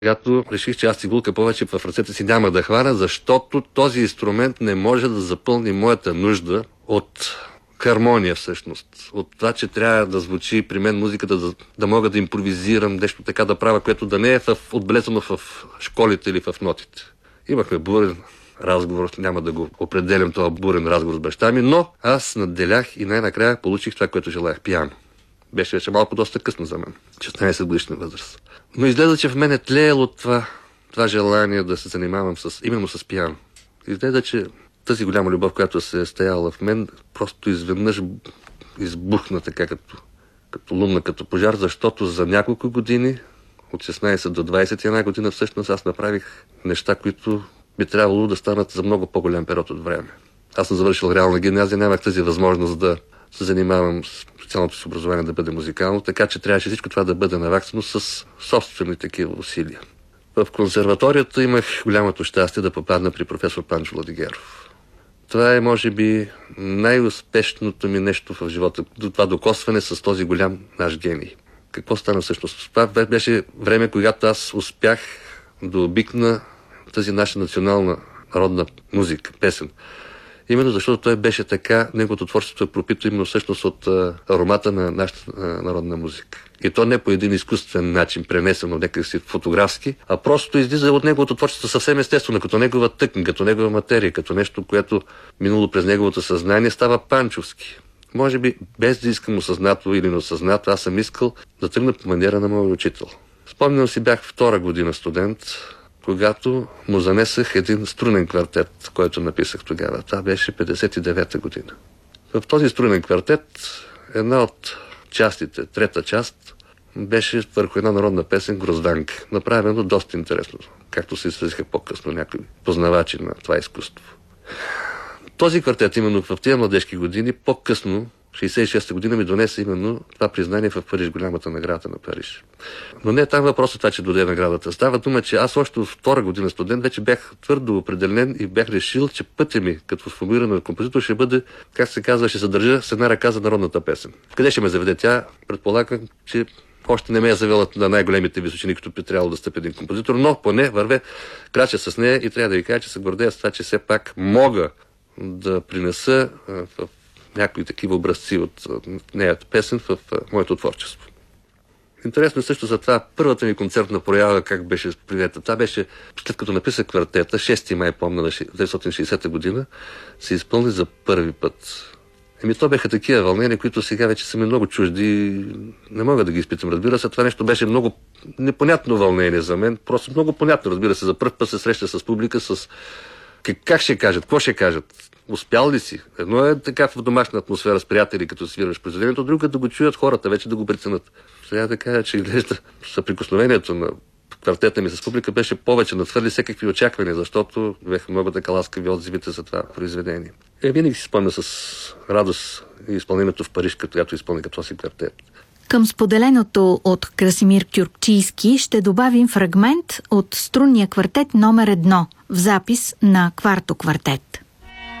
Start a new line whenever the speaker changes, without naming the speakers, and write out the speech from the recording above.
Когато реших, че аз цигулка повече в ръцете си няма да хвана, защото този инструмент не може да запълни моята нужда от хармония всъщност. От това, че трябва да звучи при мен музиката, да мога да импровизирам, нещо така да правя, което да не е отбелезано в школите или в нотите. Имахме бурен разговор, няма да го определям този бурен разговор с баща ми, но аз надделях и най-накрая получих това, което желаях – пиано. Беше вече малко доста късно за мен, 16 годишна възраст. Но изгледа, че в мен е тлеело това желание да се занимавам именно с пиано. Изгледа, че тази голяма любов, която се е стояла в мен, просто изведнъж избухна така като лумна, като пожар, защото за няколко години, от 16 до 21 година, всъщност аз направих неща, които би трябвало да станат за много по-голям период от време. Аз съм завършил реална гимназия, нямах тази възможност да се занимавам с специалното си образование да бъде музикално, така че трябваше всичко това да бъде наваксано с собствени такива усилия. В консерваторията имах голямото щастие да попадна при професор Панчо Владигеров. Това е, може би, най-успешното ми нещо в живота, това докосване с този голям наш гений. Какво стана всъщност? Това беше време, когато аз успях да обикна тази наша национална народна музика, песен. Именно защото той беше така, неговото творчество е пропито именно всъщност от аромата на нашата народна музика. И то не по един изкуствен начин, пренесено някак си фотографски, а просто излиза от неговото творчество съвсем естествено, като негова тъкан, като негова материя, като нещо, което минало през неговото съзнание, става панчовски. Може би, без да искам осъзнато или неосъзнато, аз съм искал да тръгна по манера на моя учител. Спомням си, бях втора година студент, когато му занесах един струнен квартет, който написах тогава. Това беше 59-та година. В този струнен квартет една от частите, трета част, беше върху една народна песен "Грозданка", направено доста интересно, както се изразиха по-късно някои познавачи на това изкуство. Този квартет именно в тези младежки години, по-късно, 66-та година, ми донесе именно това признание в Париж, голямата награда на Париж. Но не е там въпросът това, че доде наградата. Става дума, че аз още от втора година студент вече бях твърдо определен и бях решил, че пътя ми като формиран композитор ще бъде, как се казва, ще се държа с една ръка за народната песен. Къде ще ме заведе тя? Предполагам, че още не ме е завела на най-големите височини, като би трябвало да стъпи един композитор, но поне върве крача с нея и трябва да ви кажа, че се гордея с това, че все пак мога да принеса в някои такива образци от нейната песен в моето творчество. Интересно е също за това първата ми концертна проява, как беше привета. Това беше, след като написах квартета, 6 май, помня, на 1960 година, се изпълни за първи път. То бяха такива вълнения, които сега вече са ми много чужди. Не мога да ги изпитам, разбира се. Това нещо беше много непонятно вълнение за мен. Просто много понятно, разбира се. За първ път се среща с публика, с как ще кажат, какво ще кажат. Успял ли си? Едно е така в домашна атмосфера с приятели, като свираш произведението, друго е да го чуят хората, вече да го преценят. Сега да кажа, че изглежда съприкосновението на квартета ми с публика беше повече, надхвърли всякакви очаквания, защото бяха много така ласкави отзивите за това произведение. Винаги си спомня с радост изпълнението в Париж, като изпълни като си квартет.
Към споделеното от Красимир Кюркчийски ще добавим фрагмент от струнния квартет номер 1 в запис на Кварто квартет.